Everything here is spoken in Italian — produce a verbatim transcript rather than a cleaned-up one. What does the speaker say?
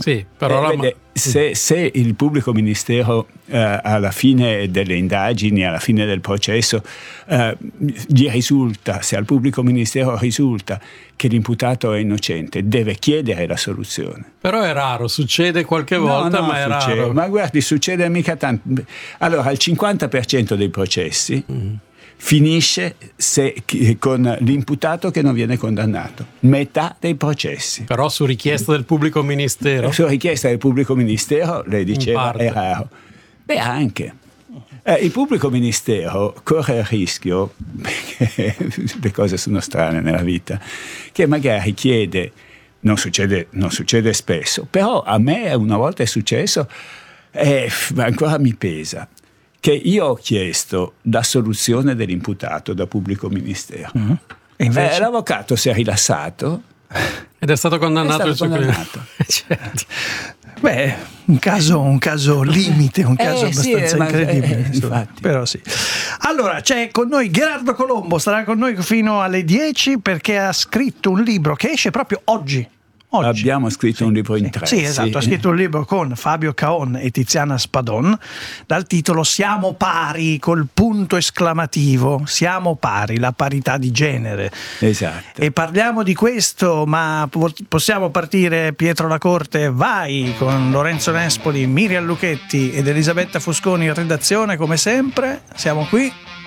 Sì, però eh, la... vede, se, se il pubblico ministero eh, alla fine delle indagini, alla fine del processo, eh, gli risulta, se al pubblico ministero risulta che l'imputato è innocente, deve chiedere la soluzione. Però è raro, succede qualche volta, no, no, ma è succede, raro. Ma guardi, succede mica tanto. Allora, il cinquanta per cento dei processi mm. finisce se, con l'imputato che non viene condannato. Metà dei processi. Però su richiesta del pubblico ministero? Su richiesta del pubblico ministero, lei diceva, è raro. Beh, anche. Eh, il pubblico ministero corre il rischio, perché le cose sono strane nella vita, che magari chiede, non succede, non succede spesso, però a me una volta è successo, e eh, ancora mi pesa, che io ho chiesto l'assoluzione dell'imputato da pubblico ministero. Mm-hmm. E invece? Eh, l'avvocato si è rilassato ed è stato condannato. È il stato condannato. certo. Beh, un caso, un caso limite, un caso eh, abbastanza sì, incredibile. Eh, infatti. Però sì. Allora, c'è con noi Gherardo Colombo, starà con noi fino alle dieci perché ha scritto un libro che esce proprio oggi. Oggi. Abbiamo scritto sì, un libro in tre. Sì, esatto, sì. Ha scritto un libro con Fabio Caon e Tiziana Spadon dal titolo Siamo pari, col punto esclamativo, siamo pari, la parità di genere. Esatto. E parliamo di questo, ma possiamo partire, Pietro Lacorte, vai, con Lorenzo Nespoli, Miriam Lucchetti ed Elisabetta Fusconi in redazione come sempre. Siamo qui.